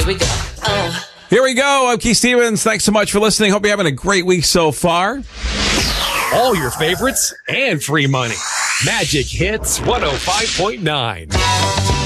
Here we go. Here we go. I'm Keith Stevens. Thanks so much for listening. Hope you're having a great week so far. All your favorites and free money. Magic Hits 105.9.